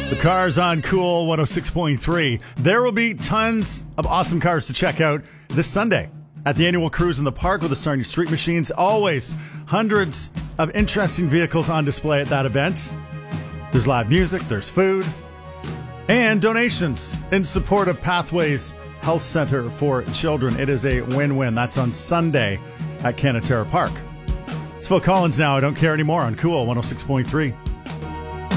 The cars on Cool 106.3. There will be tons of awesome cars to check out this Sunday at the annual cruise in the park with the Sarnia Street Machines. Always hundreds of interesting vehicles on display at that event. There's live music, there's food, and donations in support of Pathways Health Center for Children. It is a win-win. That's on Sunday at Canatera Park. It's Phil Collins now. I don't care anymore on Cool 106.3.